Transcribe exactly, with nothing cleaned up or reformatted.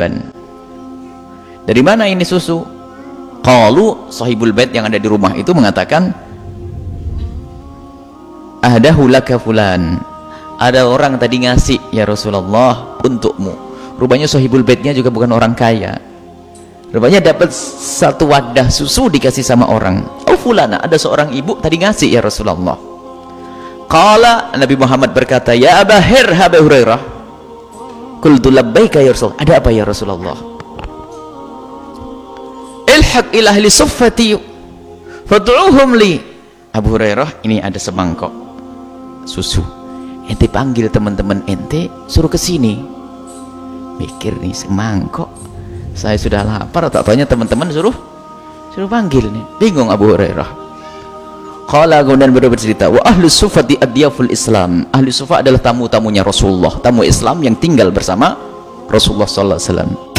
laban. Dari mana ini susu? Qalu, sahibul bait yang ada di rumah itu mengatakan, ahdahu laka fulan, ada orang tadi ngasih ya Rasulullah untukmu. Rupanya sahibul baitnya juga bukan orang kaya, rupanya dapat satu wadah susu dikasih sama orang. Oh fulana, ada seorang ibu tadi ngasih ya Rasulullah. Qala, Nabi Muhammad berkata, ya Aba Hir, Aba Hurairah, qultu labbaika ya Rasul. Ada apa ya Rasulullah? Ilhaq ila ahli suffati fad'uhum li. Abu Hurairah, ini ada semangkok susu, ente panggil teman-teman ente, suruh ke sini. Mikir nih, semangkok, saya sudah lapar, tak taunya teman-teman suruh suruh panggil nih. Bingung Abu Hurairah. Qala, kemudian beliau bercerita, wa ahli suffati adyaful Islam. Ahli sufa adalah tamu-tamunya Rasulullah, tamu Islam yang tinggal bersama Rasulullah sallallahu alaihi wasallam.